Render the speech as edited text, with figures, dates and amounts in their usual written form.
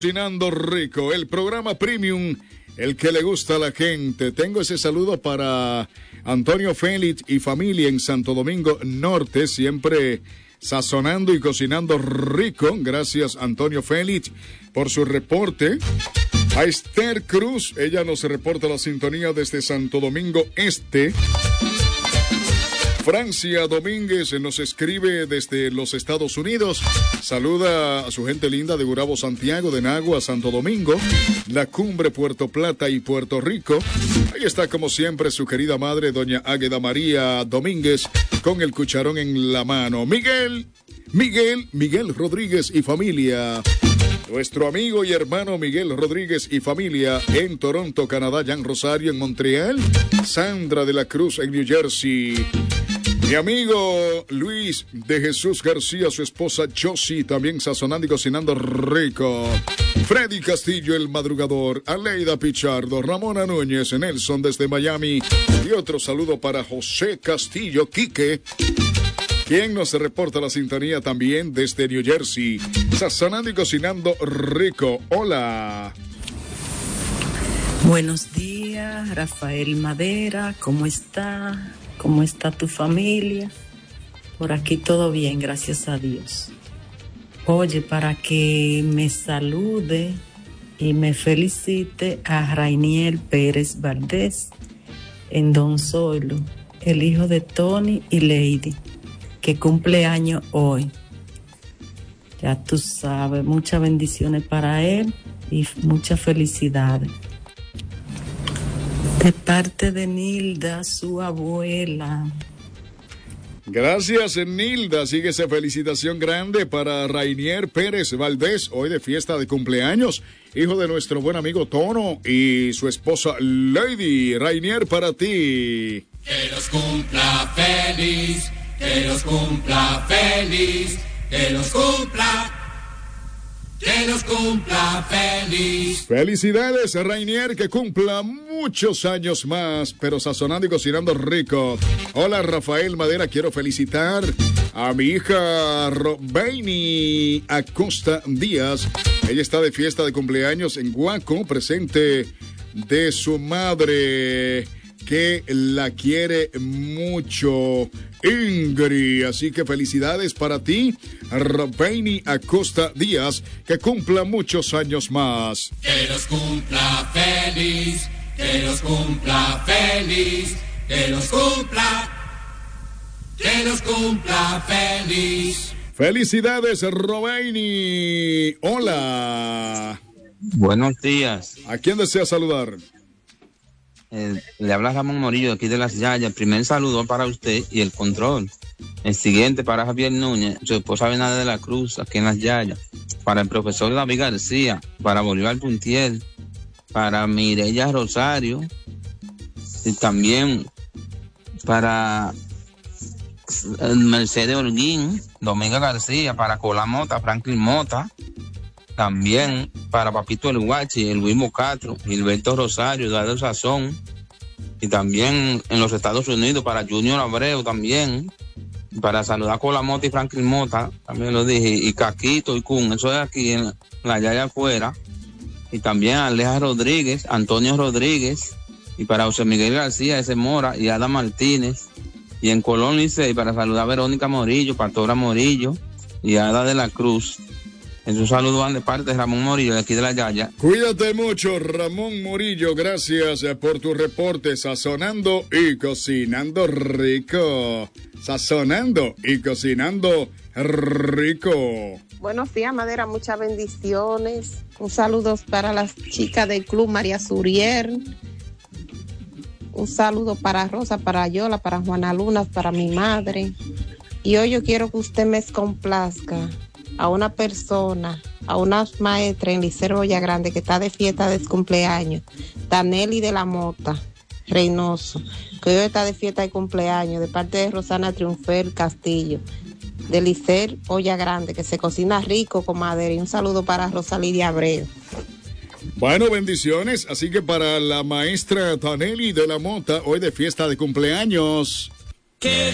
Cocinando Rico, el programa premium, el que le gusta a la gente. Tengo ese saludo para Antonio Félix y familia en Santo Domingo Norte, siempre sazonando y cocinando rico. Gracias, Antonio Félix, por su reporte. A Esther Cruz, ella nos reporta la sintonía desde Santo Domingo Este. Francia Domínguez nos escribe desde los Estados Unidos. Saluda a su gente linda de Gurabo, Santiago, de Nagua, Santo Domingo, La Cumbre, Puerto Plata y Puerto Rico. Ahí está, como siempre, su querida madre, doña Águeda María Domínguez, con el cucharón en la mano. Miguel Rodríguez y familia. Nuestro amigo y hermano Miguel Rodríguez y familia en Toronto, Canadá, Jan Rosario en Montreal, Sandra de la Cruz en New Jersey. Mi amigo Luis de Jesús García, su esposa Josie, también sazonando y cocinando rico. Freddy Castillo, el madrugador. Aleida Pichardo, Ramona Núñez, Nelson desde Miami. Y otro saludo para José Castillo, Quique, quien nos reporta la sintonía también desde New Jersey. Sazonando y cocinando rico. Hola. Buenos días, Rafael Madera, ¿cómo está? ¿Cómo está tu familia? Por aquí todo bien, gracias a Dios. Oye, para que me salude y me felicite a Rainier Pérez Valdés en Don Zoilo, el hijo de Tony y Lady, que cumple año hoy. Ya tú sabes, muchas bendiciones para él y muchas felicidades. De parte de Nilda, su abuela. Gracias, Nilda. Sigue esa felicitación grande para Rainier Pérez Valdés, hoy de fiesta de cumpleaños, hijo de nuestro buen amigo Tono y su esposa Lady. Rainier, para ti. Que los cumpla feliz, que los cumpla feliz, que los cumpla. Que los cumpla feliz. Felicidades, Rainier, que cumpla muchos años más, pero sazonando y cocinando rico. Hola, Rafael Madera, quiero felicitar a mi hija Robaini Acosta Díaz. Ella está de fiesta de cumpleaños en Guaco, presente de su madre, que la quiere mucho, Ingrid. Así que felicidades para ti, Robaini Acosta Díaz, que cumpla muchos años más. Que los cumpla feliz, que los cumpla feliz, que los cumpla feliz. Felicidades, Robaini. Hola. Buenos días. ¿A quién desea saludar? Le habla Ramón Morillo de aquí de Las Yayas. Primer saludo para usted y el control. El siguiente para Javier Núñez, su esposa Benadia de la Cruz, aquí en Las Yayas. Para el profesor David García, para Bolívar Puntiel, para Mireya Rosario, y también para Mercedes Holguín, Domingo García, para Colamota, Franklin Mota. También para Papito el Guachi, el Luis Castro, Gilberto Rosario, Eduardo Sazón. Y también en los Estados Unidos para Junior Abreu también. Para saludar a Colamota y Franklin Mota, también lo dije. Y Caquito y Kun, eso es aquí en la Yaya afuera. Y también a Aleja Rodríguez, Antonio Rodríguez. Y para José Miguel García, ese Mora y Ada Martínez. Y en Colón Licey para saludar a Verónica Morillo, Pastora Morillo y Ada de la Cruz. En su saludo van de parte de Ramón Morillo, de aquí de La Yaya. Cuídate mucho, Ramón Morillo. Gracias por tu reporte. Sazonando y cocinando rico. Sazonando y cocinando rico. Buenos días, Madera. Muchas bendiciones. Un saludo para las chicas del Club María Surier. Un saludo para Rosa, para Yola, para Juana Lunas, para mi madre. Y hoy yo quiero que usted me complazca a una persona, a una maestra en Liceo Olla Grande que está de fiesta de cumpleaños, Danelli de la Mota Reynoso, que hoy está de fiesta de cumpleaños, de parte de Rosana Triunfer Castillo, de Liceo Olla Grande, que se cocina rico, comadre. Y un saludo para Rosalía Abreu. Bueno, bendiciones. Así que para la maestra Danelli de la Mota, hoy de fiesta de cumpleaños.